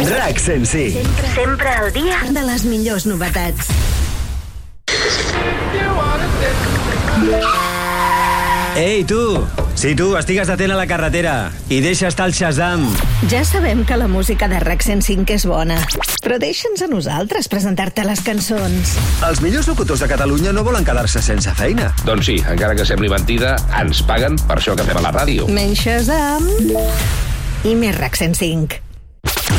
RAC 105. Sempre al dia de les millors novetats. Ei, tu! Sí, tu, estigues atent a la carretera i deixa estar el Shazam. Ja sabem que la música de RAC 105 és bona, però deixa'ns a nosaltres presentar-te les cançons. Els millors locutors de Catalunya no volen quedar-se sense feina. Doncs sí, encara que sembli mentida, ens paguen per això que fem a la ràdio. Menys Shazam i més RAC 105.